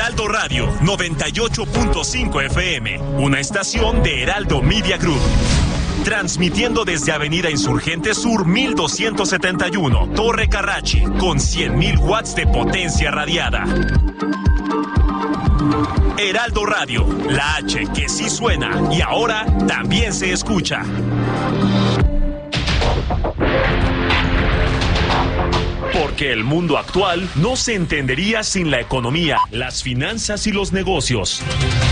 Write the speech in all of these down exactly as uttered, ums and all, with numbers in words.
Heraldo Radio noventa y ocho punto cinco F M, una estación de Heraldo Media Group. Transmitiendo desde Avenida Insurgente Sur mil doscientos setenta y uno, Torre Carrachi, con cien mil watts de potencia radiada. Heraldo Radio, la H que sí suena y ahora también se escucha. Porque el mundo actual no se entendería sin la economía, las finanzas y los negocios.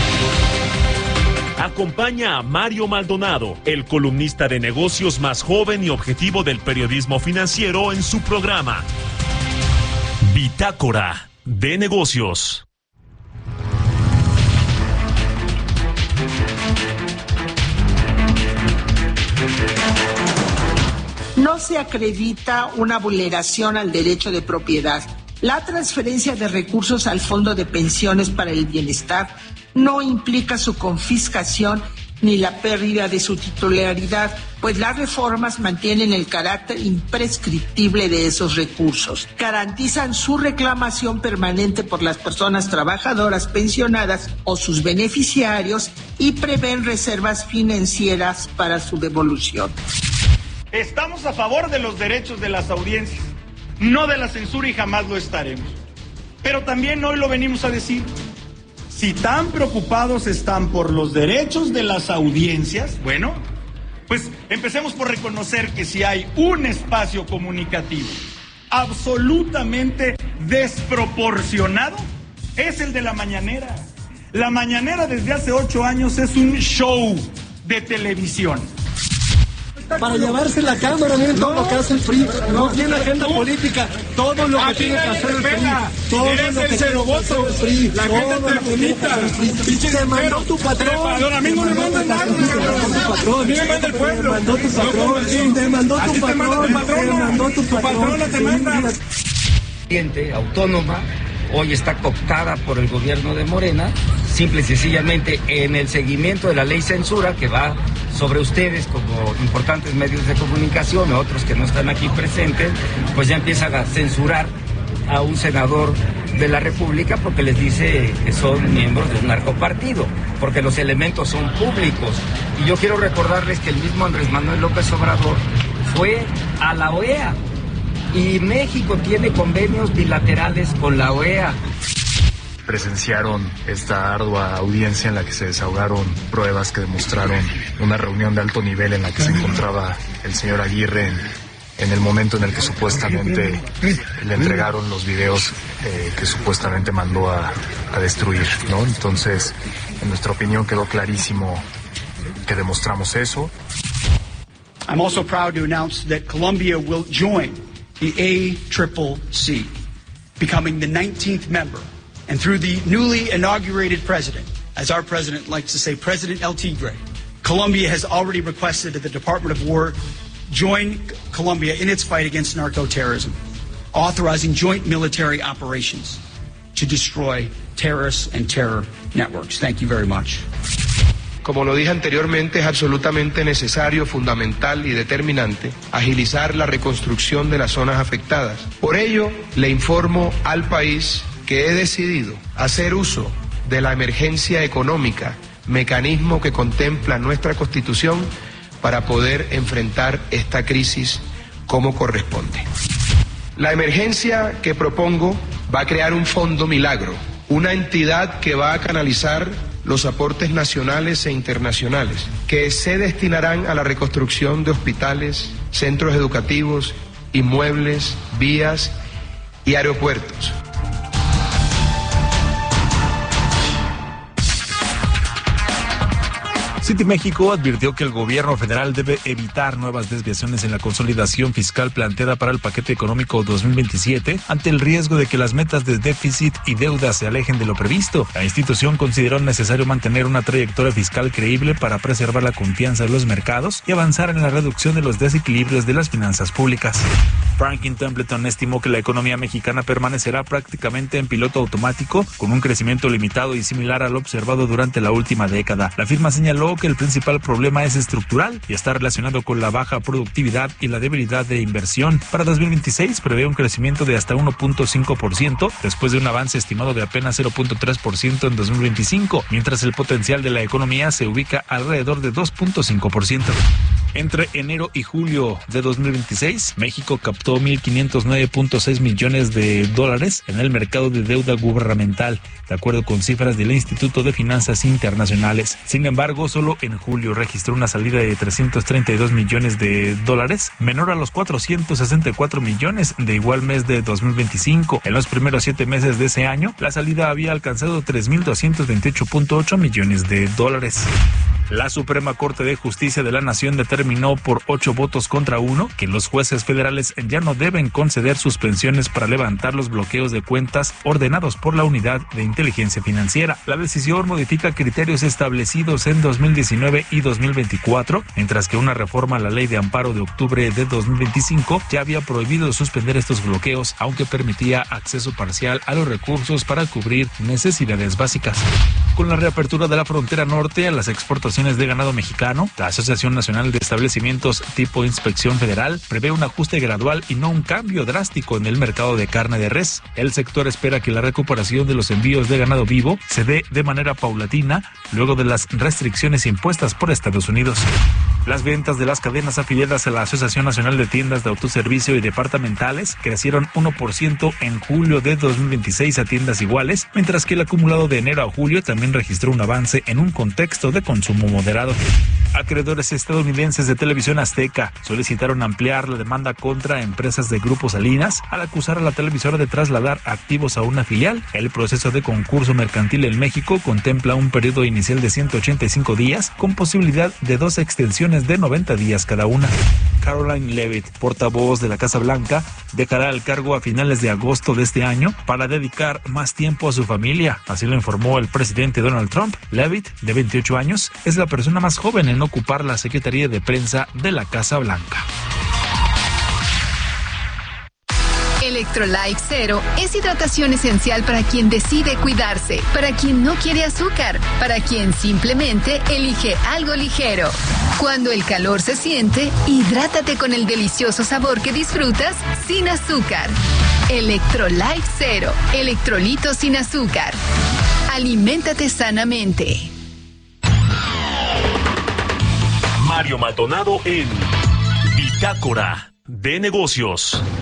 Acompaña a Mario Maldonado, el columnista de negocios más joven y objetivo del periodismo financiero, en su programa Bitácora de Negocios. No se acredita una vulneración al derecho de propiedad. La transferencia de recursos al Fondo de Pensiones para el Bienestar no implica su confiscación ni la pérdida de su titularidad, pues las reformas mantienen el carácter imprescriptible de esos recursos, garantizan su reclamación permanente por las personas trabajadoras pensionadas o sus beneficiarios y prevén reservas financieras para su devolución. Estamos a favor de los derechos de las audiencias, no de la censura, y jamás lo estaremos. Pero también hoy lo venimos a decir. Si tan preocupados están por los derechos de las audiencias, bueno, pues empecemos por reconocer que si hay un espacio comunicativo absolutamente desproporcionado, es el de la mañanera. La mañanera desde hace ocho años es un show de televisión. Para llevarse la cámara, miren todo lo que hace el P R I, no tiene agenda política, todo lo que tiene que hacer el P R I, todo lo que tiene que hacer el P R I, la gente te bonita, te mandó tu patrón, a mí no me mandan nada, a mí me manda el pueblo, te mandó tu patrón, te mandó tu patrón, te mandó tu patrón, te manda. Gente autónoma, hoy está cooptada por el gobierno de Morena, simple y sencillamente en el seguimiento de la ley censura que va sobre ustedes como importantes medios de comunicación, otros que no están aquí presentes, pues ya empiezan a censurar a un senador de la República porque les dice que son miembros de un narcopartido, porque los elementos son públicos. Y yo quiero recordarles que el mismo Andrés Manuel López Obrador fue a la O E A y México tiene convenios bilaterales con la O E A. Presenciaron esta ardua audiencia en la que se desahogaron pruebas que demostraron una reunión de alto nivel en la que se encontraba el señor Aguirre en, en el momento en el que supuestamente le entregaron los videos eh, que supuestamente mandó a, a destruir, ¿no? Entonces, en nuestra opinión quedó clarísimo que demostramos eso. I'm also proud to announce that Colombia will join the A C C C, becoming the nineteenth member. And through the newly inaugurated president, as our president likes to say, President El Tigre, Colombia has already requested that the Department of War join Colombia in its fight against narco-terrorism, authorizing joint military operations to destroy terrorists and terror networks. Thank you very much. Como lo dije anteriormente, es absolutamente necesario, fundamental y determinante agilizar la reconstrucción de las zonas afectadas. Por ello, le informo al país que he decidido hacer uso de la emergencia económica, mecanismo que contempla nuestra Constitución, para poder enfrentar esta crisis como corresponde. La emergencia que propongo va a crear un fondo milagro, una entidad que va a canalizar los aportes nacionales e internacionales, que se destinarán a la reconstrucción de hospitales, centros educativos, inmuebles, vías y aeropuertos. City México advirtió que el gobierno federal debe evitar nuevas desviaciones en la consolidación fiscal planteada para el paquete económico dos mil veintisiete ante el riesgo de que las metas de déficit y deuda se alejen de lo previsto. La institución consideró necesario mantener una trayectoria fiscal creíble para preservar la confianza de los mercados y avanzar en la reducción de los desequilibrios de las finanzas públicas. Franklin Templeton estimó que la economía mexicana permanecerá prácticamente en piloto automático, con un crecimiento limitado y similar al observado durante la última década. La firma señaló señaló que el principal problema es estructural y está relacionado con la baja productividad y la debilidad de inversión. Para dos mil veintiséis prevé un crecimiento de hasta uno punto cinco por ciento, después de un avance estimado de apenas cero punto tres por ciento en dos mil veinticinco, mientras el potencial de la economía se ubica alrededor de dos punto cinco por ciento. Entre enero y julio de dos mil veintiséis, México captó mil quinientos nueve punto seis millones de dólares en el mercado de deuda gubernamental, de acuerdo con cifras del Instituto de Finanzas Internacionales. Sin embargo, solo en julio registró una salida de trescientos treinta y dos millones de dólares, menor a los cuatrocientos sesenta y cuatro millones de igual mes de dos mil veinticinco. En los primeros siete meses de ese año, la salida había alcanzado tres mil doscientos veintiocho punto ocho millones de dólares. La Suprema Corte de Justicia de la Nación determinó por ocho votos contra uno que los jueces federales ya no deben conceder suspensiones para levantar los bloqueos de cuentas ordenados por la Unidad de Inteligencia Financiera. La decisión modifica criterios establecidos en dos mil diecinueve y dos mil veinticuatro, mientras que una reforma a la Ley de Amparo de octubre de dos mil veinticinco ya había prohibido suspender estos bloqueos, aunque permitía acceso parcial a los recursos para cubrir necesidades básicas. Con la reapertura de la frontera norte a las exportaciones de ganado mexicano, la Asociación Nacional de Establecimientos Tipo Inspección Federal prevé un ajuste gradual y no un cambio drástico en el mercado de carne de res. El sector espera que la recuperación de los envíos de ganado vivo se dé de manera paulatina luego de las restricciones impuestas por Estados Unidos. Las ventas de las cadenas afiliadas a la Asociación Nacional de Tiendas de Autoservicio y Departamentales crecieron uno por ciento en julio de dos mil veintiséis a tiendas iguales, mientras que el acumulado de enero a julio también registró un avance en un contexto de consumo moderado. Acreedores estadounidenses de Televisión Azteca solicitaron ampliar la demanda contra empresas de Grupo Salinas al acusar a la televisora de trasladar activos a una filial. El proceso de concurso mercantil en México contempla un periodo inicial de ciento ochenta y cinco días con posibilidad de dos extensiones de noventa días cada una. Caroline Leavitt, portavoz de la Casa Blanca, dejará el cargo a finales de agosto de este año para dedicar más tiempo a su familia. Así lo informó el presidente Donald Trump. Leavitt, de veintiocho años, es la persona más joven en ocupar la Secretaría de Prensa de la Casa Blanca. Electrolyte Zero es hidratación esencial para quien decide cuidarse, para quien no quiere azúcar, para quien simplemente elige algo ligero. Cuando el calor se siente, hidrátate con el delicioso sabor que disfrutas sin azúcar. Electrolyte Zero, electrolitos sin azúcar. Aliméntate sanamente. Mario Maldonado en Bitácora de Negocios.